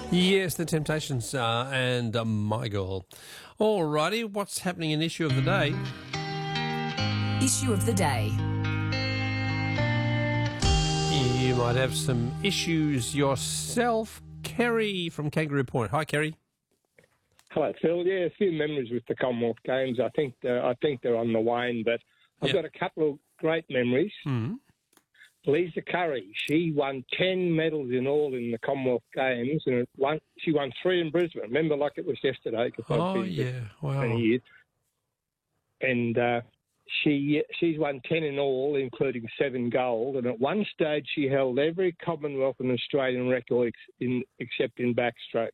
Yes, the Temptations and My Girl. Alrighty, what's happening in Issue of the Day? Issue of the Day. You might have some issues yourself. Kerry from Kangaroo Point. Hi, Kerry. Hello, Phil. Yeah, a few memories with the Commonwealth Games. I think they're on the wane, but I've got a couple of great memories. Mm. Lisa Curry, she won 10 medals in all in the Commonwealth Games, and she won 3 in Brisbane. Remember, like it was yesterday. Oh, yeah. Wow. 20 years. And she's won 10 in all, including 7 gold. And at one stage, she held every Commonwealth and Australian record except in backstroke.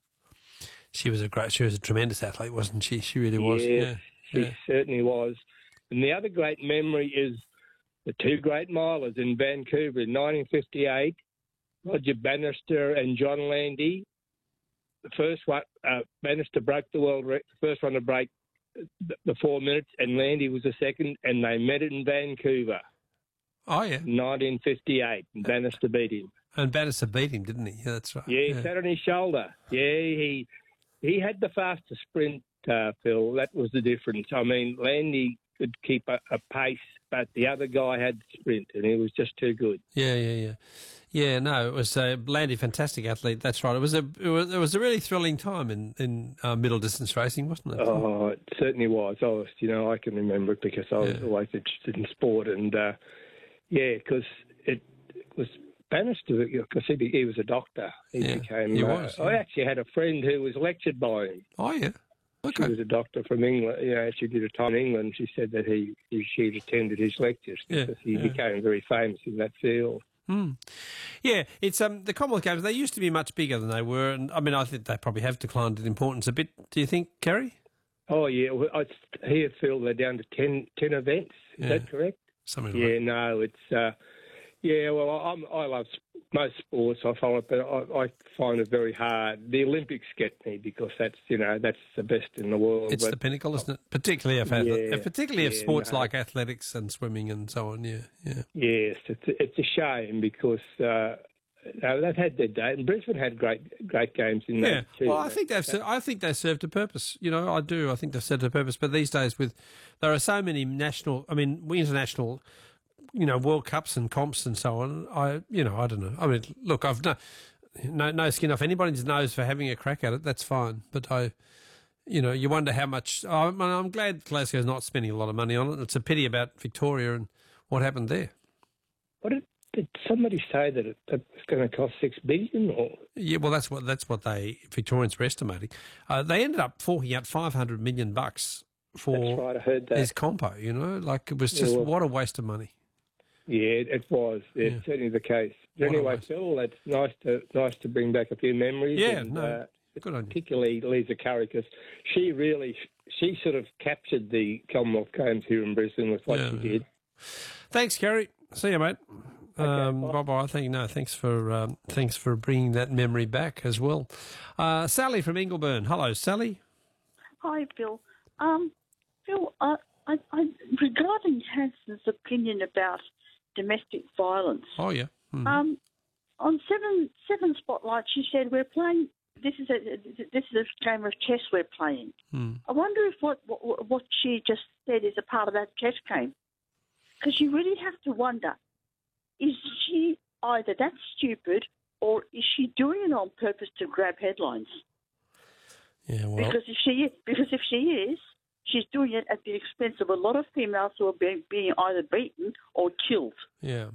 She was a tremendous athlete, wasn't she? She really was. Yes, Yeah. she certainly was. And the other great memory is the 2 great milers in Vancouver in 1958, Roger Bannister and John Landy. The first one, Bannister broke the world record, the first one to break the 4 minutes, and Landy was the second, and they met in Vancouver. Oh, yeah. 1958, and Bannister beat him. And Bannister beat him, didn't he? Yeah, that's right. Yeah, he sat on his shoulder. Yeah, he had the fastest sprint, Phil. That was the difference. I mean, Landy could keep a pace, but the other guy had the sprint, and he was just too good. Yeah, no, it was Landy, fantastic athlete. That's right. It was a really thrilling time in middle distance racing, wasn't it? Oh, it certainly was. I can remember it because I was always interested in sport, and because it was Bannister, because he was a doctor. He was. I actually had a friend who was lectured by him. Oh, yeah. Okay. She was a doctor from England. She did a time in England. She said that she'd attended his lectures because he became very famous in that field. Mm. Yeah, it's the Commonwealth Games. They used to be much bigger than they were, and I mean, I think they probably have declined in importance a bit. Do you think, Kerry? Oh yeah, I hear, Phil, they're down to 10 events. Is that correct? Something like that. No, it's Well, I love most sports. I follow it, but I find it very hard. The Olympics get me because that's the best in the world. It's the pinnacle, isn't it? Particularly if sports like athletics and swimming and so on. Yeah. Yes, it's a shame because they've had their day, and Brisbane had great games in that too. Well, I think they served a purpose. I do. I think they've served a purpose. But these days, there are so many international. World Cups and comps and so on. I don't know. I mean, look, I've no skin off anybody's nose for having a crack at it. That's fine. But you wonder how much. I'm glad Glasgow's not spending a lot of money on it. It's a pity about Victoria and what happened there. What did somebody say that it's going to cost $6 billion? Or? Yeah, well, that's what Victorians were estimating. They ended up forking out $500 million for. That's right. I heard that. His compo. It was just what a waste of money. Yeah, it was. It's certainly the case. But anyway, Phil, it's nice to bring back a few memories. Yeah, good on you. Particularly Lisa Curry, because she sort of captured the Commonwealth Games here in Brisbane with what she did. Thanks, Kerry. See you, mate. Bye-bye. Thanks for bringing that memory back as well. Sally from Ingleburn. Hello, Sally. Hi, Phil. Phil, I regarding Hanson's opinion about domestic violence. Oh, yeah. On seven Spotlight, she said, "We're playing. This is a game of chess we're playing." I wonder if what she just said is a part of that chess game, because you really have to wonder: is she either that stupid, or is she doing it on purpose to grab headlines? Yeah, well, because if she is. She's doing it at the expense of a lot of females who are being either beaten or killed. Yeah.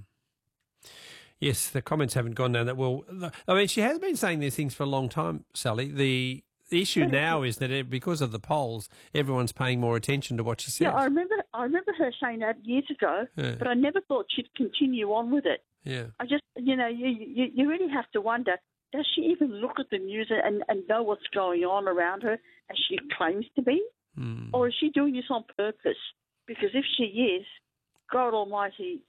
Yes, the comments haven't gone down that well. I mean, she has been saying these things for a long time, Sally. The issue now is that because of the polls, everyone's paying more attention to what she says. Yeah, I remember her saying that years ago, but I never thought she'd continue on with it. Yeah. I just, you really have to wonder, does she even look at the news and know what's going on around her as she claims to be? Or is she doing this on purpose? Because if she is, God Almighty,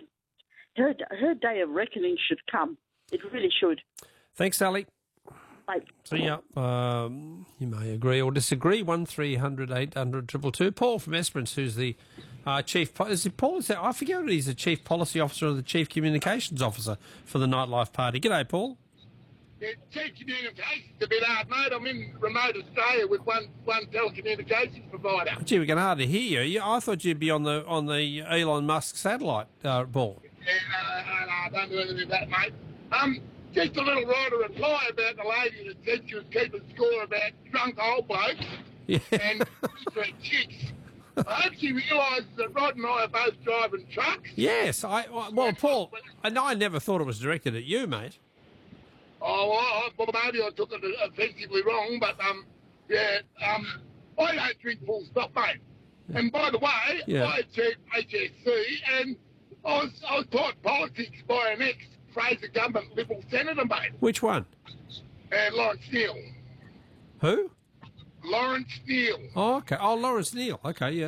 her day of reckoning should come. It really should. Thanks, Sally. Bye. See ya. You may agree or disagree. 1300 800 222. Paul from Esperance, who's the chief. Is it Paul? I forget what he's the chief policy officer or the chief communications officer for the Nightlife Party. G'day, Paul. telecommunications a bit hard, mate. I'm in remote Australia with one telecommunications provider. Gee, we can hardly hear you. I thought you'd be on the Elon Musk satellite ball. Yeah, no, I don't do anything with that, mate. Just a little writer reply about the lady that said she was keeping score about drunk old blokes and street chicks. I hope she realises that Rod and I are both driving trucks. Yes, Paul, and I never thought it was directed at you, mate. Oh, well, maybe I took it offensively wrong, but I don't drink full stop, mate. And by the way, I achieved HSC, and I was taught politics by an ex-Fraser government Liberal senator, mate. Which one? Lawrence Neal. Who? Lawrence Neal. Oh, okay. Oh, Lawrence Neal. Okay, yeah.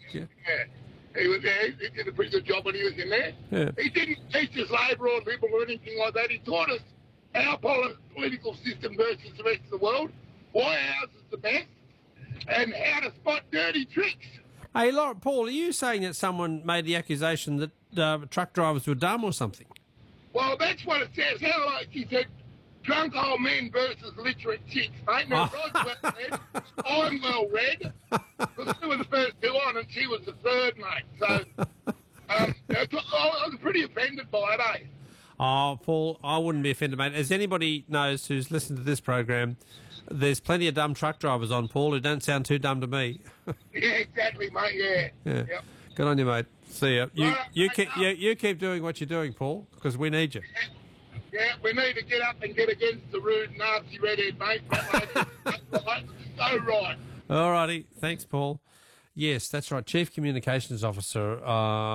He was there. He did a pretty good job when he was in there. Yeah. He didn't teach us Labor or Liberal or anything like that. He taught us our political system versus the rest of the world, why ours is the best, and how to spot dirty tricks. Hey, Paul, are you saying that someone made the accusation that truck drivers were dumb or something? Well, that's what it says. How like she said, drunk old men versus literate chicks, mate. Now, Rod's well read. I'm well read. Because we were the first two on, and she was the third, mate. So, I was pretty offended by it, eh? Oh, Paul, I wouldn't be offended, mate. As anybody knows who's listened to this program, there's plenty of dumb truck drivers on, Paul, who don't sound too dumb to me. Yeah, exactly, mate, yeah. Yep. Good on you, mate. See ya. You keep doing what you're doing, Paul, because we need you. Yeah, we need to get up and get against the rude, nasty redhead, mate. That's so right. All righty. Thanks, Paul. Yes, that's right. Chief Communications Officer.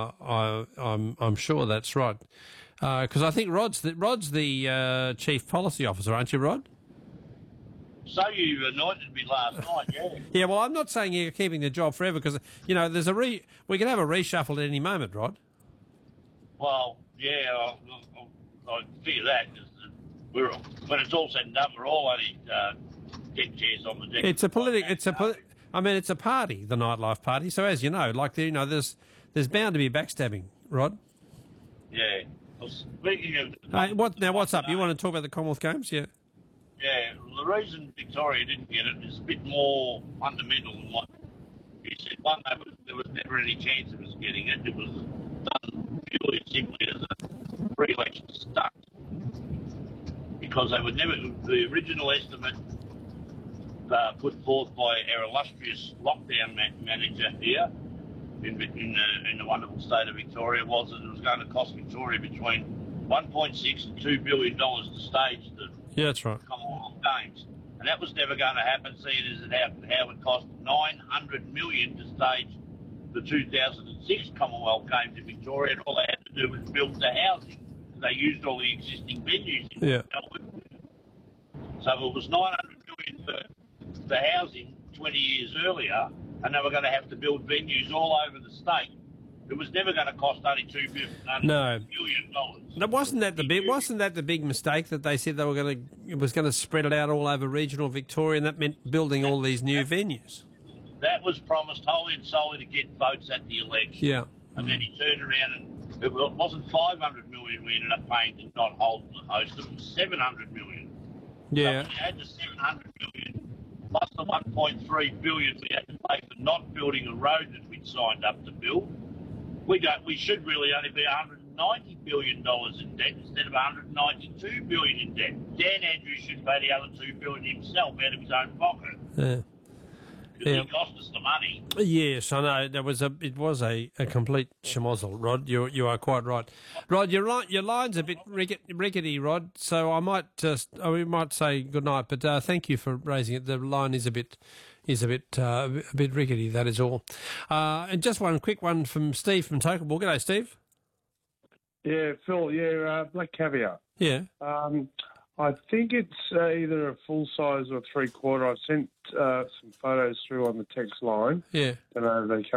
I'm sure that's right. Because I think Rod's the Chief Policy Officer, aren't you, Rod? So you anointed me last night, yeah. Yeah, well, I'm not saying you're keeping the job forever because, there's we can have a reshuffle at any moment, Rod. Well, yeah, I figure that. When it's all said and done, we're all only deck chairs on the deck. It's a it's a party, the nightlife party. So as you know, there's bound to be backstabbing, Rod. Yeah. Well, speaking of... what's up? You want to talk about the Commonwealth Games? Yeah. Yeah, the reason Victoria didn't get it is a bit more fundamental than what you said. One, there was never any chance of us getting it. It was done purely and simply as a pre-election stunt. Because they would never... The original estimate put forth by our illustrious lockdown manager here in the wonderful state of Victoria was that it was going to cost Victoria between $1.6 and $2 billion to stage the that's right. Commonwealth Games. And that was never going to happen, seeing as how it cost $900 million to stage the 2006 Commonwealth Games in Victoria, and all they had to do was build the housing. They used all the existing venues in Melbourne. So it was $900 million for the housing 20 years earlier, and they were going to have to build venues all over the state. It was never going to cost only $2 billion. No, wasn't that the big mistake that they said it was going to spread it out all over regional Victoria, and that meant building all these new venues? That was promised wholly and solely to get votes at the election. Yeah. And then he turned around and it wasn't $500 million we ended up paying to not hold the host. It was $700 million. Yeah. So we had the $700 million plus the $1.3 billion we had to pay for not building a road that we'd signed up to build. We should really only be $190 billion in debt instead of $192 billion in debt. Dan Andrews should pay the other $2 billion himself out of his own pocket. Yeah. Because he cost us the money. Yes, I know. It was a complete schmozzle, Rod. You are quite right, Rod. Your line's a bit rickety, Rod. So we might say good night, but thank you for raising it. The line is a bit rickety. That is all. And just one quick one from Steve from Tokaball. G'day, Steve. Yeah, Phil. Yeah, black caviar. Yeah. I think it's either a full size or 3/4. I've sent some photos through on the text line. Yeah. I don't know if they